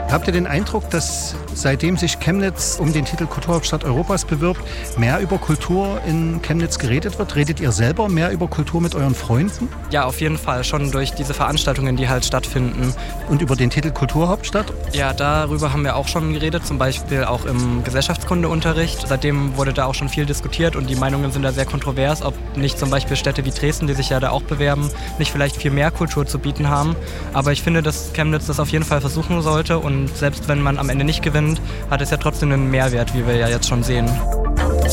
Habt ihr den Eindruck, dass seitdem sich Chemnitz um den Titel Kulturhauptstadt Europas bewirbt, mehr über Kultur in Chemnitz geredet wird? Redet ihr selber mehr über Kultur mit euren Freunden? Ja, auf jeden Fall. Schon durch diese Veranstaltungen, die halt stattfinden. Und über den Titel Kulturhauptstadt? Ja, darüber haben wir auch schon geredet, zum Beispiel auch im Gesellschaftskundeunterricht. Seitdem wurde da auch schon viel diskutiert und die Meinungen sind da sehr kontrovers, ob nicht zum Beispiel Städte wie Dresden, die sich ja da auch bewerben, nicht vielleicht viel mehr Kultur zu bieten haben. Aber ich finde, dass Chemnitz das auf jeden Fall versuchen sollte und selbst wenn man am Ende nicht gewinnt, hat es ja trotzdem einen Mehrwert, wie wir ja jetzt schon sehen.